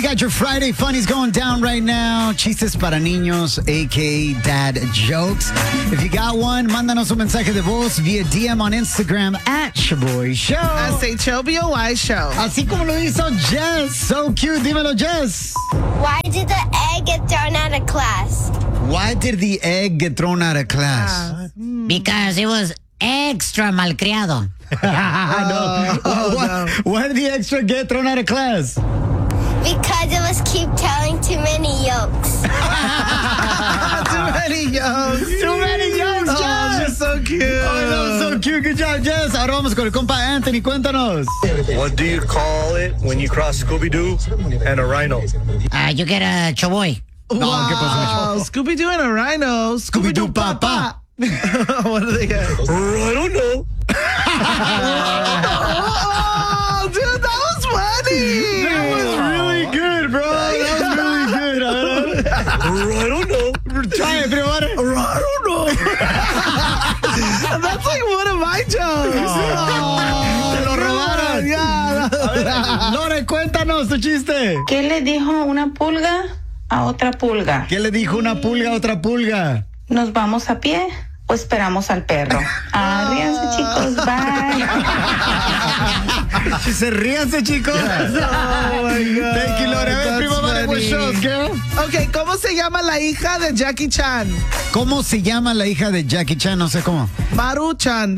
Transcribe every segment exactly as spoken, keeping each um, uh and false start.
we got your Friday funnies going down right now. Chistes para niños, a k a. dad jokes. If you got one, mándanos un mensaje de voz via D M on Instagram at Shaboy Show. S H O B O Y Show. Así como lo hizo Jess. So cute. Dímelo, Jess. Why did the egg get thrown out of class? Why did the egg get thrown out of class? Ah. Because it was extra malcriado. no. Oh, why, no. why did the extra get thrown out of class? Because it was keep telling too many yolks. Too many yolks. Too many jokes, Oh, Jess. you're so cute. Oh, no, so cute. Good job, Jess. Ahora vamos con el compa Anthony. Cuéntanos. What do you call it when you cross Scooby-Doo and a rhino? Uh, you get a choboy. No, wow. ¿qué pasó? Scooby-Doo and a rhino. Scooby-Doo Scooby-Doo Papa. Papa. What do they get? I don't know. Oh, dude, that was funny. That was really good, bro. That was really good. I don't know. Try it, pero what? I don't know. That's like one of my jokes. Oh, Te lo robaron. Yeah. Lore, cuéntanos tu chiste. ¿Qué le dijo una pulga a otra pulga? ¿Qué le dijo una pulga a otra pulga? ¿Nos vamos a pie o esperamos al perro? Arríanse, chicos. Bye. Se ríanse, chicos. Oh my God. Thank you, Lore. A ver, That's primo, vale, what funny. shows, girl? Ok, ¿cómo se llama la hija de Jackie Chan? ¿Cómo se llama la hija de Jackie Chan? No sé cómo. Maru-chan.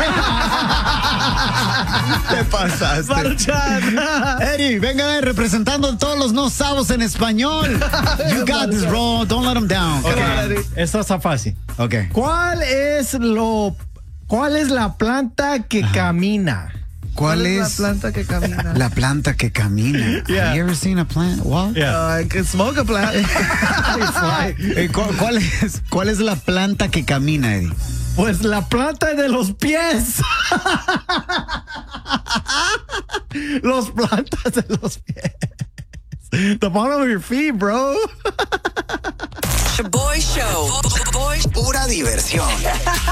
Te pasaste. Maru-chan. Eddie, venga, representando todos los no sabos en español. You got this, bro. Don't let them down. Come on, Eddie. Esta está fácil. Okay. ¿Cuál es lo cuál es la planta que camina? ¿Cuál la es planta que camina? la planta que camina? Yeah. Have you ever seen a plant? What? Yeah. Uh, I can smoke a plant. Eh, ¿cu- ¿Cuál es, ¿Cuál es la planta que camina, Eddie? Pues la planta de los pies. Los plantas de los pies. The bottom of your feet, bro. Shaboy Show. Boy, Pura diversión.